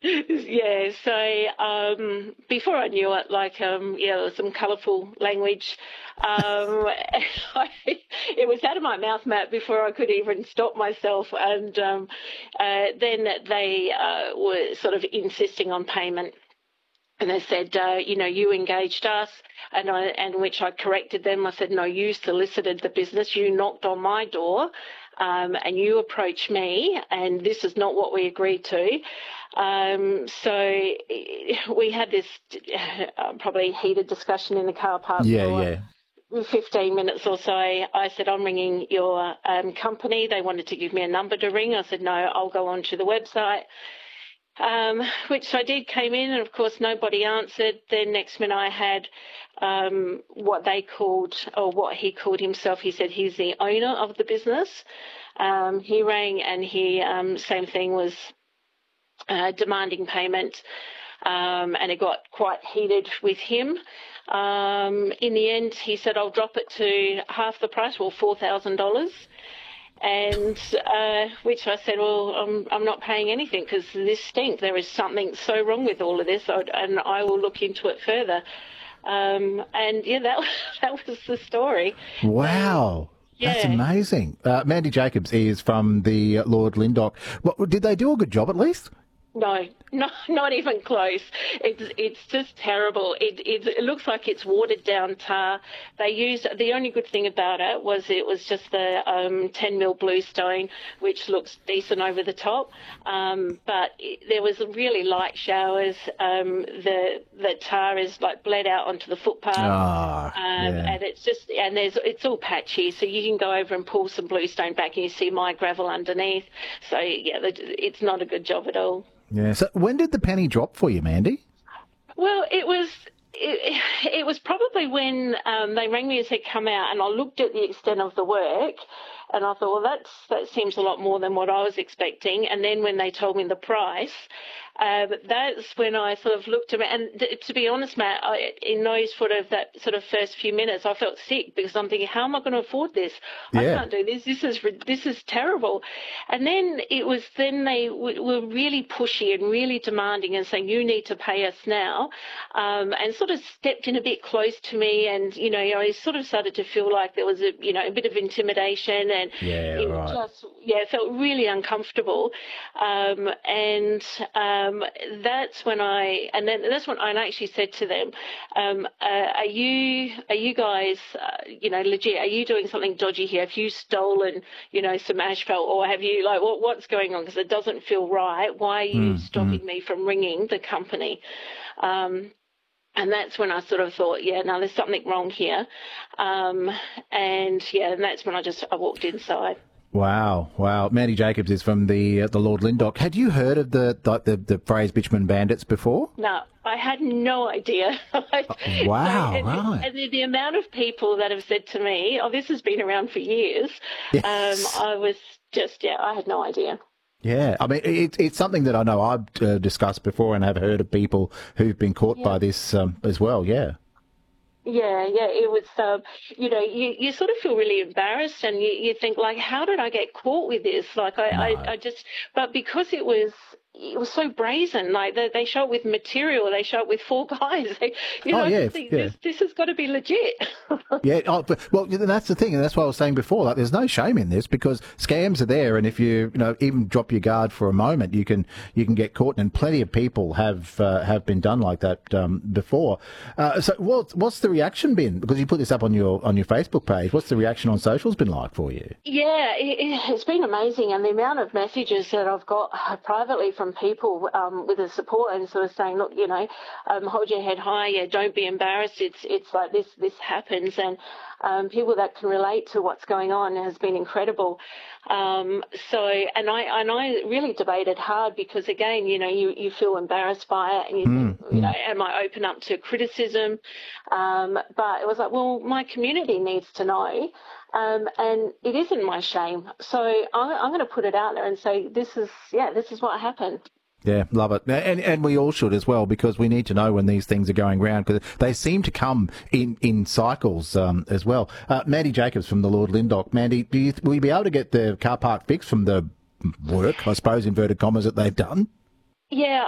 Yeah, so before I knew it, there was some colourful language. It was out of my mouth, Matt, before I could even stop myself. And then they were sort of insisting on payment. And they said, you engaged us, and which I corrected them. I said, no, you solicited the business. You knocked on my door, and you approached me, and this is not what we agreed to. So we had this probably heated discussion in the car park for 15 minutes or so. I said, I'm ringing your company. They wanted to give me a number to ring. I said, no, I'll go onto the website. Which I did, came in, and of course nobody answered. Then next minute I had what they called, or what he called himself. He said he's the owner of the business. He rang, and he, same thing, was demanding payment, and it got quite heated with him. In the end, he said, I'll drop it to half the price, or $4,000. And which I said, well, I'm not paying anything because this stinks. There is something so wrong with all of this, and I will look into it further. And yeah, that was the story. Wow. That's amazing. Mandy Jacobs is from the Lord Lyndoch. Did they do a good job at least? No, not even close. It's just terrible. It looks like it's watered down tar. They used, the only good thing about it was just the 10 mil bluestone, which looks decent over the top. But there was really light showers. The tar is like bled out onto the footpath. And it's all patchy. So you can go over and pull some bluestone back, and you see my gravel underneath. So yeah, it's not a good job at all. Yeah. So when did the penny drop for you, Mandy? Well, it was probably when they rang me and said come out, and I looked at the extent of the work, and I thought, well, that seems a lot more than what I was expecting. And then when they told me the price, that's when I sort of looked around. And to be honest, Matt, in those that first few minutes, I felt sick because I'm thinking, how am I going to afford this? I can't do this. This is terrible. And then they were really pushy and really demanding and saying, you need to pay us now, and sort of stepped in a bit close to me. And, I sort of started to feel like there was a bit of intimidation, and it felt really uncomfortable. That's when I actually said to them, are you guys, legit? Are you doing something dodgy here? Have you stolen, some asphalt, or have you, what's going on? Because it doesn't feel right. Why are you stopping me from ringing the company? And that's when I sort of thought, there's something wrong here. And that's when I walked inside. Wow. Mandy Jacobs is from the Lord Lyndoch. Had you heard of the phrase Bitchman Bandits before? No, I had no idea. Wow, right. And the amount of people that have said to me, oh, this has been around for years, yes. I was just, I had no idea. Yeah, I mean, it's something that I know I've discussed before and have heard of people who've been caught by this as well, Yeah, it was, you sort of feel really embarrassed, and you think, how did I get caught with this? But because it was so brazen, they show it with material, they show it with four guys. This has got to be legit. Well, that's the thing, and that's what I was saying before. There's no shame in this because scams are there, and if you even drop your guard for a moment, you can get caught, and plenty of people have been done like that before. So, what's the reaction been? Because you put this up on your Facebook page. What's the reaction on socials been like for you? Yeah, it's been amazing, and the amount of messages that I've got privately from people with the support and sort of saying, look, hold your head high, don't be embarrassed. It's like this happens, and people that can relate to what's going on has been incredible. And I really debated hard because again, you feel embarrassed by it, and you think, am I open up to criticism? But it was like, well, my community needs to know. And it isn't my shame. So I'm going to put it out there and say, this is what happened. Yeah, love it. And we all should as well, because we need to know when these things are going around, because they seem to come in cycles as well. Mandy Jacobs from the Lord Lyndoch. Mandy, will you be able to get the car park fixed from the work, I suppose, inverted commas, that they've done? Yeah,